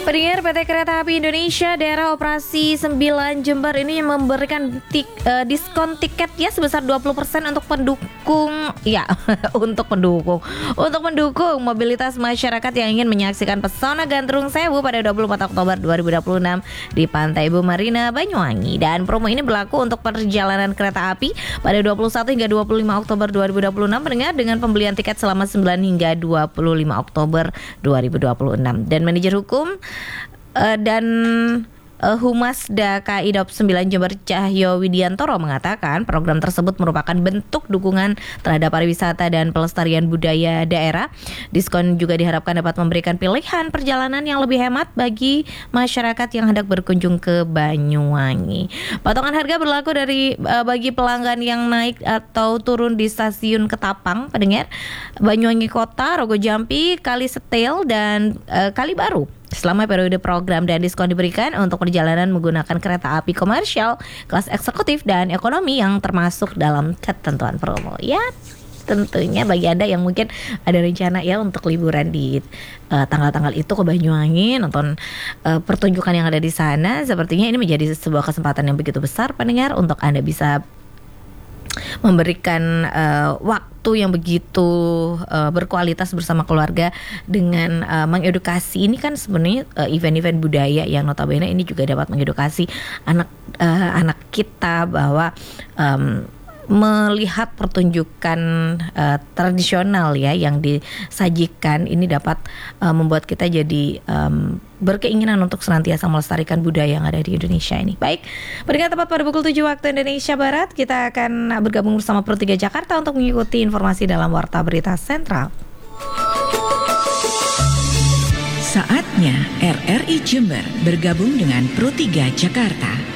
Pendengar, PT Kereta Api Indonesia Daerah Operasi 9 Jember ini memberikan diskon tiket ya sebesar 20% untuk pendukung ya untuk mendukung mobilitas masyarakat yang ingin menyaksikan pesona Gandrung Sewu pada 24 Oktober 2026 di Pantai Bu Marina Banyuwangi. Dan promo ini berlaku untuk perjalanan kereta api pada 21 hingga 25 Oktober 2026 pendengar dengan pembelian tiket selama 9 hingga 25 Oktober 2026. Dan manajer hukum dan Humas DKI Daop 9 Jember Cahyo Widiantoro mengatakan program tersebut merupakan bentuk dukungan terhadap pariwisata dan pelestarian budaya daerah. Diskon juga diharapkan dapat memberikan pilihan perjalanan yang lebih hemat bagi masyarakat yang hendak berkunjung ke Banyuwangi. Potongan harga berlaku bagi pelanggan yang naik atau turun di stasiun Ketapang, pendengar, Banyuwangi Kota, Rogo Jampi, Kali Setil dan Kali Baru. Selama periode program dan diskon diberikan untuk perjalanan menggunakan kereta api komersial, kelas eksekutif dan ekonomi yang termasuk dalam ketentuan promo. Ya, tentunya bagi Anda yang mungkin ada rencana ya untuk liburan di tanggal-tanggal itu ke Banyuwangi, nonton pertunjukan yang ada di sana, sepertinya ini menjadi sebuah kesempatan yang begitu besar pendengar untuk Anda bisa memberikan waktu yang begitu berkualitas bersama keluarga dengan mengedukasi. Ini kan sebenarnya event-event budaya yang notabene ini juga dapat mengedukasi anak kita bahwa melihat pertunjukan tradisional ya yang disajikan ini dapat membuat kita jadi berkeinginan untuk senantiasa melestarikan budaya yang ada di Indonesia ini. Baik, pendengar, tepat pada pukul 7 waktu Indonesia Barat kita akan bergabung bersama Pro 3 Jakarta untuk mengikuti informasi dalam Warta Berita Sentral. Saatnya RRI Jember bergabung dengan Pro 3 Jakarta.